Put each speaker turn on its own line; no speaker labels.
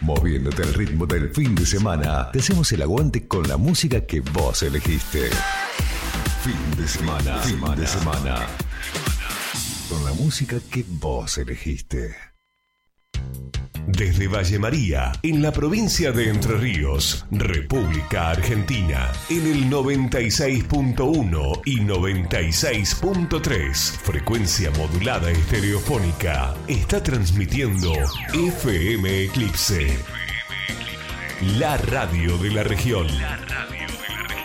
Moviéndote al ritmo del fin de semana, te hacemos el aguante con la música que vos elegiste. Fin de semana. Con la música que vos elegiste.
Desde Valle María, en la provincia de Entre Ríos, República Argentina, en el 96.1 y 96.3, frecuencia modulada estereofónica, está transmitiendo FM Eclipse, la radio de la región.